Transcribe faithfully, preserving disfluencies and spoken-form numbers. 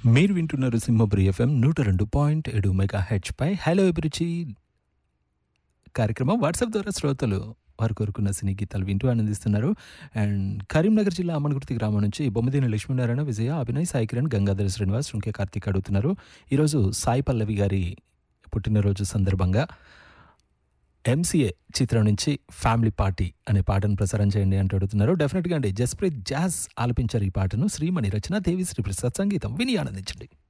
మీరు వింటున్నారు సింహపురి ఎఫ్ఎం నూట రెండు పాయింట్ ఏడు మెగా హెచ్ పై హలో అభిరుచి కార్యక్రమం వాట్సాప్ ద్వారా శ్రోతలు వారు కోరుకున్న సినీ గీతాలు వింటూ ఆనందిస్తున్నారు. అండ్ కరీంనగర్ జిల్లా అమ్మనగుర్తి గ్రామం నుంచి బొమ్మదిన లక్ష్మీనారాయణ, విజయ, అభినయ్, సాయి కిరణ్, గంగాధర శ్రీనివాస్, శృంకే కార్తీక్ అడుగుతున్నారు. ఈరోజు సాయి పల్లవి గారి పుట్టినరోజు సందర్భంగా ఎంసీఏ చిత్రం నుంచి ఫ్యామిలీ పార్టీ అనే పాటను ప్రసారం చేయండి అంటూ అడుగుతున్నారు. డెఫినెట్గా అండి. జస్ప్రీత్ జాజ్ ఆలపించారు ఈ పాటను. శ్రీమణి రచన, దేవిశ్రీ ప్రసాద్ సంగీతం. విని ఆనందించండి.